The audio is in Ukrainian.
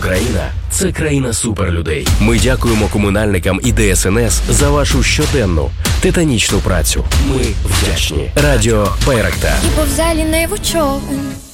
Україна – це країна суперлюдей. Ми дякуємо комунальникам і ДСНС за вашу щоденну титанічну працю. Ми вдячні. Радіо Байрактар. І повзалі небо човен.